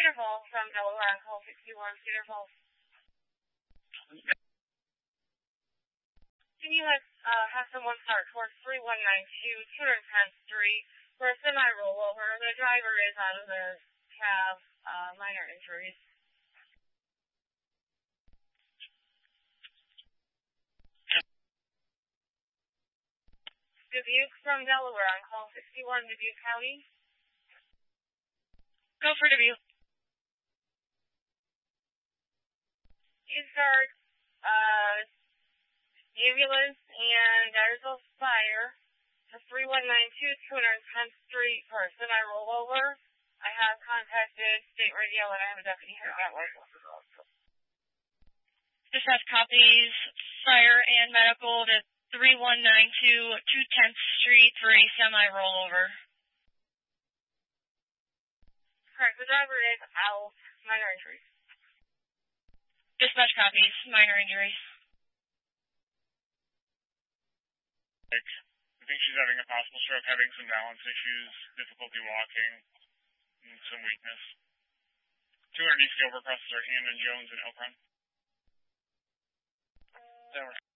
Cedar Falls from Delaware on call 61, Cedar Falls. Can you have someone start towards 3192, 210th Street for a semi-rollover? The driver is out of their cab, minor injuries. Dubuque from Delaware on call 61, Dubuque County. Go for Dubuque. East Guard, ambulance, and there's a fire to 3192, 210th Street for a semi-rollover. I have contacted State Radio and I have a deputy here at work. Dispatch copies fire and medical to 3192, 210th Street for a semi-rollover. Correct, the driver is out, minor injuries. Dispatch copies, minor injuries. I think she's having a possible stroke, having some balance issues, difficulty walking, and some weakness. 200 East Gilbert crosses our hand and Jones and Elk Run.